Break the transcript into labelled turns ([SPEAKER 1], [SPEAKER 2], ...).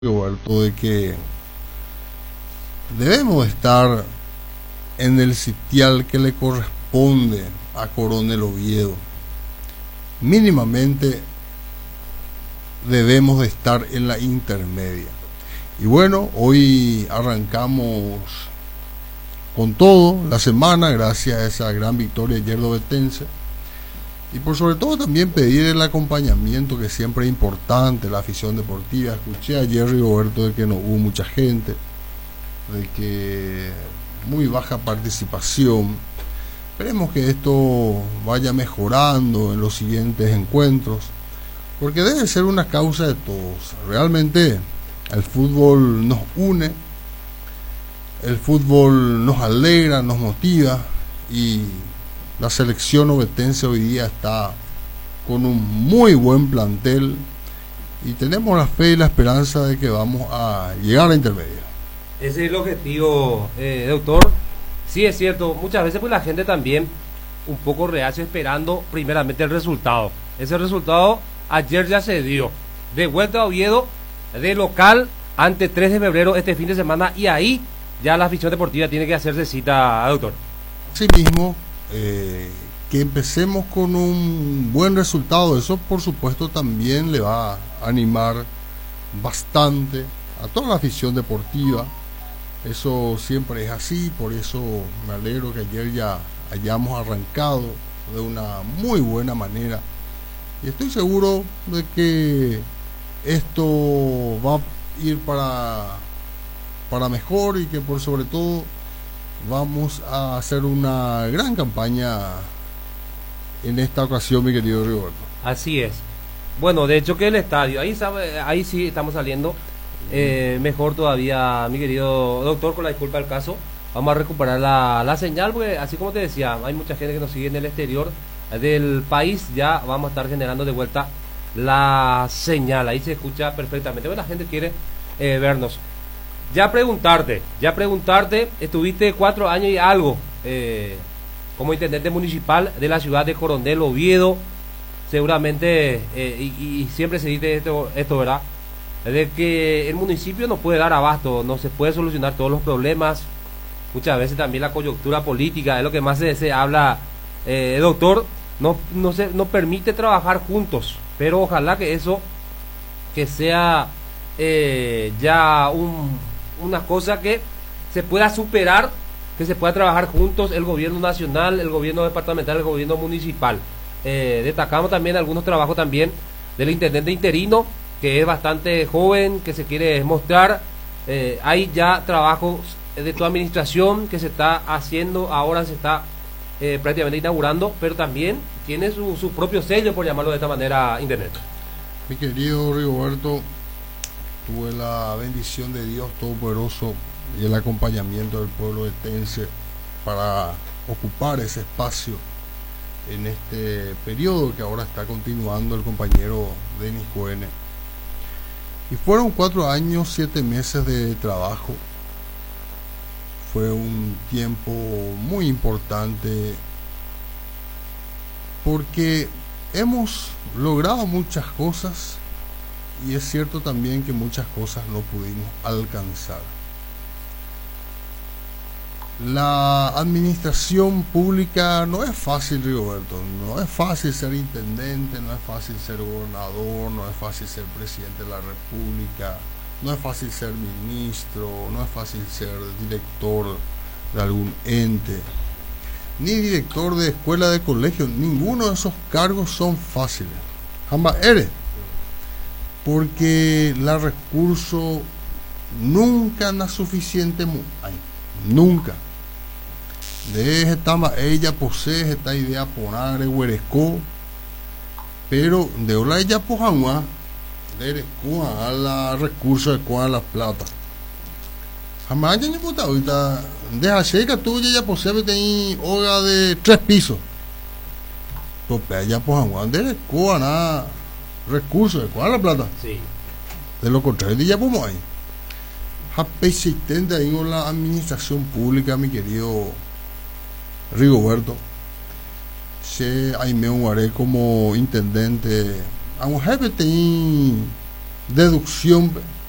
[SPEAKER 1] Roberto, de que debemos estar en el sitial que le corresponde a Coronel Oviedo. Mínimamente debemos de estar en la intermedia. Y bueno, hoy arrancamos con todo la semana gracias a esa gran victoria ayer dovetense. Y por sobre todo también pedir el acompañamiento, que siempre es importante, la afición deportiva. Escuché ayer, Rigoberto, de que no hubo mucha gente, de que muy baja participación. Esperemos que esto vaya mejorando en los siguientes encuentros, porque debe ser una causa de todos. Realmente el fútbol nos une, el fútbol nos alegra, nos motiva, y la selección ovetense hoy día está con un muy buen plantel y tenemos la fe y la esperanza de que vamos a llegar a la intermedia.
[SPEAKER 2] Ese es el objetivo, doctor. Sí, es cierto, muchas veces pues la gente también un poco reacia esperando primeramente el resultado. Ese resultado ayer ya se dio. De vuelta a Oviedo, de local, ante 3 de febrero este fin de semana, y ahí ya la afición deportiva tiene que hacerse cita, doctor.
[SPEAKER 1] Así mismo, que empecemos con un buen resultado, eso por supuesto también le va a animar bastante a toda la afición deportiva. Eso siempre es así, por eso me alegro que ayer ya hayamos arrancado de una muy buena manera, y estoy seguro de que esto va a ir para mejor, y que por sobre todo vamos a hacer una gran campaña en esta ocasión, mi querido Rigoberto.
[SPEAKER 2] Así es. Bueno, de hecho que el estadio, ahí sí estamos saliendo mejor todavía, mi querido doctor, con la disculpa del caso. Vamos a recuperar la señal, porque así como te decía, hay mucha gente que nos sigue en el exterior del país. Ya vamos a estar generando de vuelta la señal, ahí se escucha perfectamente. Bueno, la gente quiere vernos. Ya preguntarte, estuviste 4 años y algo como intendente municipal de la ciudad de Coronel Oviedo, seguramente, y siempre se dice esto, ¿verdad? De que el municipio no puede dar abasto, no se puede solucionar todos los problemas. Muchas veces también la coyuntura política es lo que más se habla, doctor, no permite trabajar juntos, pero ojalá que eso que sea ya una cosa que se pueda superar, que se pueda trabajar juntos, el gobierno nacional, el gobierno departamental, el gobierno municipal. Destacamos también algunos trabajos también del intendente interino, que es bastante joven, que se quiere mostrar. Hay ya trabajos de tu administración que se está haciendo, ahora se está prácticamente inaugurando, pero también tiene su propio sello, por llamarlo de esta manera, intendente.
[SPEAKER 1] Mi querido Rigoberto, tuve la bendición de Dios Todopoderoso y el acompañamiento del pueblo ovetense para ocupar ese espacio en este periodo que ahora está continuando el compañero Denis Coene. Y fueron 4 años, 7 meses de trabajo. Fue un tiempo muy importante porque hemos logrado muchas cosas, y es cierto también que muchas cosas no pudimos alcanzar. La administración pública no es fácil, Rigoberto. No es fácil ser intendente, no es fácil ser gobernador, no es fácil ser presidente de la república, no es fácil ser ministro, no es fácil ser director de algún ente, ni director de escuela, de colegio. Ninguno de esos cargos son fáciles. Jamás eres. Porque la recurso nunca es suficiente, nunca. De ella posee esta idea poner hueresco, pero de hola ella pojangua de a la recurso de cuál la plata. Jamás ya ni puta ahorita deja checa tuya ya posee ten hoga de 3 pisos. Tope ya pojangua de nada recursos de cuál la plata.
[SPEAKER 2] Sí.
[SPEAKER 1] De lo contrario, ya podemos ahí. Persistente ahí con la administración pública, mi querido Rigoberto. Se ahí me guaré como intendente. A un jefe tenía deducción